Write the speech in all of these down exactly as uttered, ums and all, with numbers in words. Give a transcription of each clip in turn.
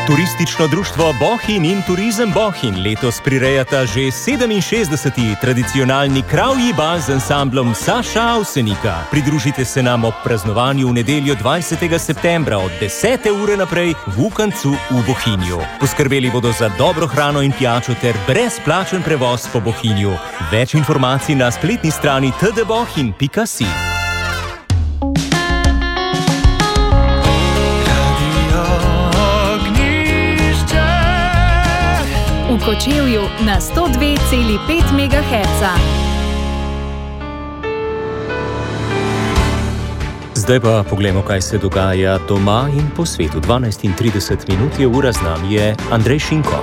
Turistično društvo Bohinj in Turizem Bohinj letos prirejata že sedeminšestdeseti tradicionalni kravji bal z ansamblom Saša Avsenika. Pridružite se nam ob praznovanju v nedeljo dvajsetega septembra od desete ure naprej v Vukancu v Bohinju. Poskrbeli bodo za dobro hrano in pijačo ter brezplačen prevoz po Bohinju. Več informacij na spletni strani t d bohinj pika si. V Kočevju na sto dve celi pet megaherca. Zdaj pa poglejmo, kaj se dogaja doma in po svetu. dvanajst in trideset minut je ura, z nami je Andrej Šinko.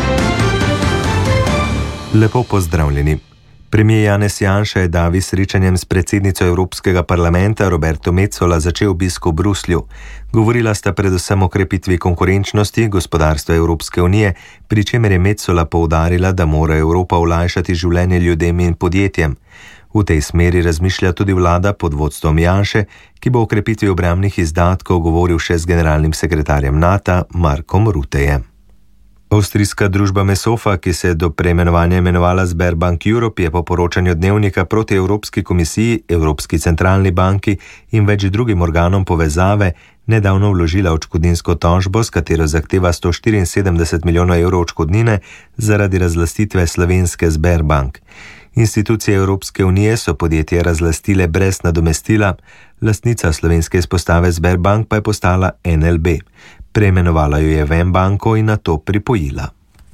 Lepo pozdravljeni. Premier Janez Janša je davi srečanjem s predsednico Evropskega parlamenta Roberto Metsola začel obisk v Bruslju. Govorila sta predvsem o krepitvi konkurenčnosti gospodarstva Evropske unije, pri čemer je Metsola poudarila, da mora Evropa olajšati življenje ljudem in podjetjem. V tej smeri razmišlja tudi vlada pod vodstvom Janše, ki bo o krepitvi obrambnih izdatkov govoril še z generalnim sekretarjem NATO Markom Ruttejem. Avstrijska družba Mesofa, ki se je do preimenovanja imenovala Sberbank Europe, je po poročanju Dnevnika proti Evropski komisiji, Evropski centralni banki in več drugim organom povezave nedavno vložila odškodninsko tožbo, s katero zahteva sto štiriinsedemdeset milijonov evrov odškodnine zaradi razlastitve slovenske Sberbank. Institucije Evropske unije so podjetje razlastile brez nadomestila, lastnica slovenske izpostave Sberbank pa je postala N L B. Preimenovala jo je v M-banko in na to pripojila.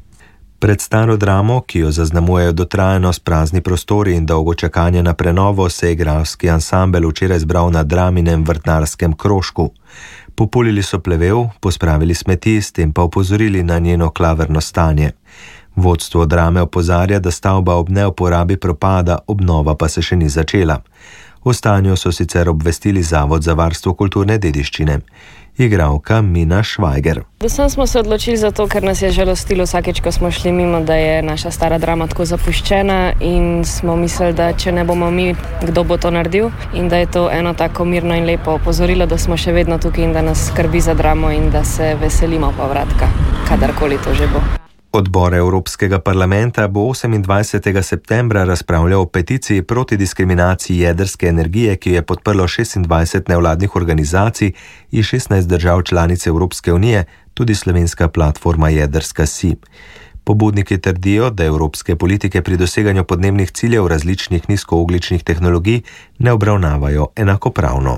Pred staro dramo, ki jo zaznamujejo dotrajanost, prazni prostori in dolgo čakanje na prenovo, se je igralski ansambel včeraj zbral na Draminem vrtnarskem krožku. Populili so plevel, pospravili smeti, s tem pa opozorili na njeno klavrno stanje. Vodstvo Drame opozarja, da stavba ob neuporabi propada, obnova pa se še ni začela. O stanju so sicer obvestili Zavod za varstvo kulturne dediščine. Igralka Mina Švajger. Predvsem smo se odločili zato, ker nas je žalostilo vsakeč, ko smo šli mimo, da je naša stara Drama tako zapuščena, in smo mislili, da če ne bomo mi, kdo bo to naredil, in da je to eno tako mirno in lepo opozorilo, da smo še vedno tukaj in da nas skrbi za Dramo in da se veselimo povratka, kadarkoli to že bo. Odbor Evropskega parlamenta bo osemindvajsetega septembra razpravljal o peticiji proti diskriminaciji jedrske energije, ki jo je podprlo šestindvajset nevladnih organizacij iz šestnajst držav članic Evropske unije, tudi slovenska platforma Jedrska si. Pobudniki trdijo, da evropske politike pri doseganju podnebnih ciljev različnih nizkoogljičnih tehnologij ne obravnavajo enakopravno.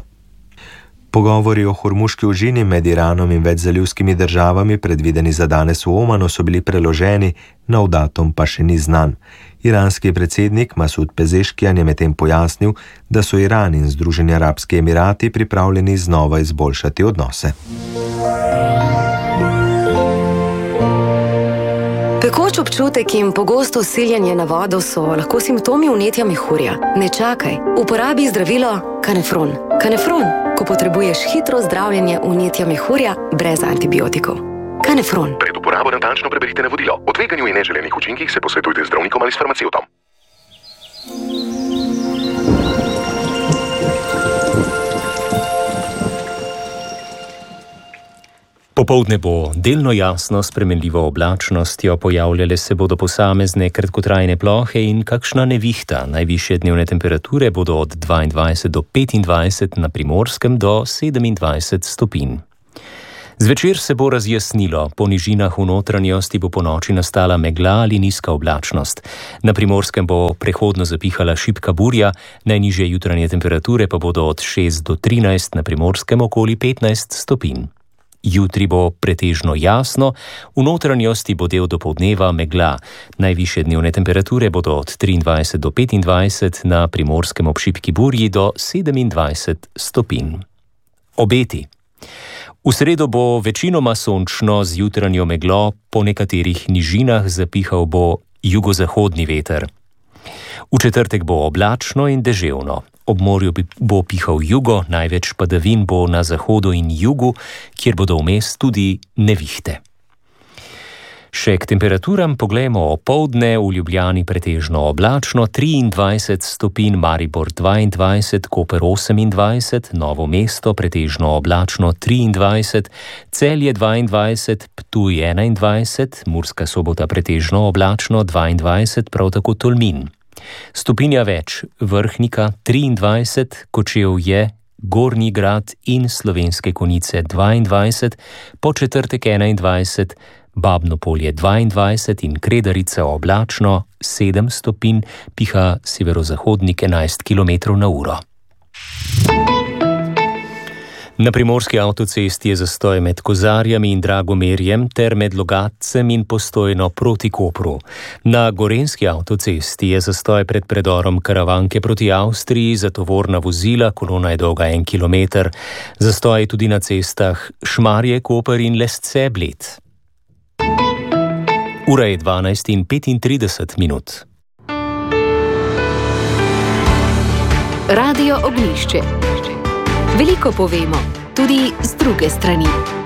Pogovori o Hormuški ožini med Iranom in več zalivskimi državami, predvideni za danes v Omanu, so bili preloženi, nov datum pa še ni znan. Iranski predsednik Masud Pezeškian je medtem pojasnil, da so Iran in Združeni arabski emirati pripravljeni znova izboljšati odnose. Pekoč občutek in pogosto siljenje na vodo so lahko simptomi vnetja mehurja. Ne čakaj, uporabi zdravilo Kanefron. Kanefron, ko potrebuješ hitro zdravljenje vnetja mehurja brez antibiotikov. Kanefron. Pred uporabo natančno preberite navodilo. O tveganju in neželenih učinkih se posvetujte z zdravnikom ali s farmacevtom. Popoldne bo delno jasno, s spremenljivo oblačnostjo, pojavljale se bodo posamezne kratkotrajne plohe in kakšna nevihta. Najvišje dnevne temperature bodo od dvaindvajset do petindvajset, na Primorskem do sedemindvajset stopinj. Zvečer se bo razjasnilo, po nižinah v notranjosti bo ponoči nastala megla ali nizka oblačnost. Na Primorskem bo prehodno zapihala šibka burja, najnižje jutranje temperature pa bodo od šest do trinajst, na Primorskem okoli petnajst stopinj. Jutri bo pretežno jasno, v notranjosti bo del dopoldneva megla. Najvišje dnevne temperature bodo od triindvajset do petindvajset, na Primorskem ob šibki burji do sedemindvajset stopinj. Obeti. V sredo bo večinoma sončno z jutranjo meglo, po nekaterih nižinah zapihal bo jugozahodni veter. V četrtek bo oblačno in deževno. Ob morju bo pihal jugo, največ padavin bo na zahodu in jugu, kjer bodo vmes tudi nevihte. Še k temperaturam poglejmo opoldne, v Ljubljani pretežno oblačno, triindvajset stopinj, Maribor dvaindvajset, Koper osemindvajset, Novo mesto pretežno oblačno triindvajset, Celje dvaindvajset, Ptuj enaindvajset, Murska Sobota pretežno oblačno dvaindvajset, prav tako Tolmin. Stopinja več, Vrhnika triindvajset, Kočevje, Gornji Grad in Slovenske Konjice dvaindvajset, Podčetrtek enaindvajset, Babno Polje dvaindvajset in Kredarica oblačno sedem stopinj, piha severozahodnik enajst kilometrov na uro. Na primorski avtocesti je zastoj med Kozarjami in Dragomerjem ter med Logatcem in Postojno proti Kopru. Na gorenjski avtocesti je zastoj pred predorom Karavanke proti Avstriji za tovorna vozila, kolona je dolga en kilometer. Zastoj je tudi na cestah Šmarje, Koper in Lesce, Bled. Ura je dvanajst in petintrideset minut. Radio Ognjišče. Veliko povemo, tudi z druge strani.